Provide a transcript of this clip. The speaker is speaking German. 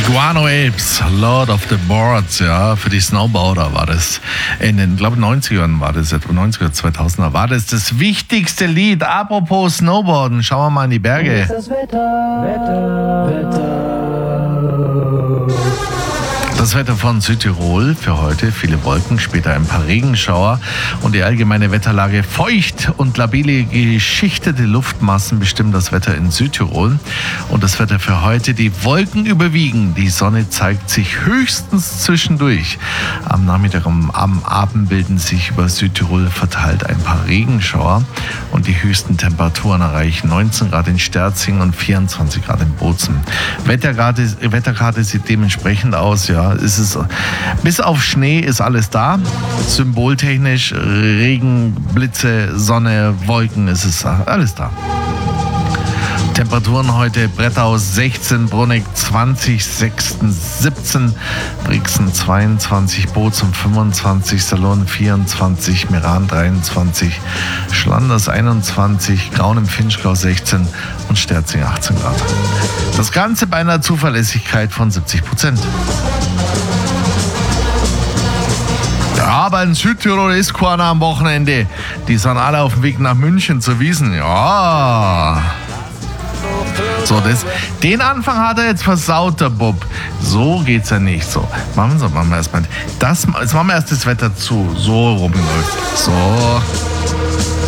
Guano Apes, Lord of the Boards, ja, für die Snowboarder war das in den, glaube 90ern war das, etwa 90er, 2000er war das wichtigste Lied. Apropos Snowboarden, schauen wir mal in die Berge. Das Wetter. Das Wetter von Südtirol für heute, viele Wolken, später ein paar Regenschauer und die allgemeine Wetterlage feucht und labile geschichtete Luftmassen bestimmen das Wetter in Südtirol. Und das Wetter für heute, die Wolken überwiegen, die Sonne zeigt sich höchstens zwischendurch. Am Nachmittag und am Abend bilden sich über Südtirol verteilt ein paar Regenschauer und die höchsten Temperaturen erreichen 19 Grad in Sterzing und 24 Grad in Bozen. Wetterkarte sieht dementsprechend aus, ja. Bis auf Schnee ist alles da. Symboltechnisch, Regen, Blitze, Sonne, Wolken, ist es alles da. Temperaturen heute: Brettau 16, Bruneck 20, Sexten 17, Brixen 22, Bozen 25, Salon 24, Meran 23, Schlanders 21, Graun im Finchgau 16 und Sterzing 18 Grad. Das Ganze bei einer Zuverlässigkeit von 70%. Ja, aber in Südtirol ist keiner am Wochenende. Die sind alle auf dem Weg nach München zur Wiesn. Ja. So, den Anfang hat er jetzt versaut, der Bub. So geht's ja nicht. So, machen wir erstmal. Jetzt machen wir erst das Wetter zu. So rum läuft. So.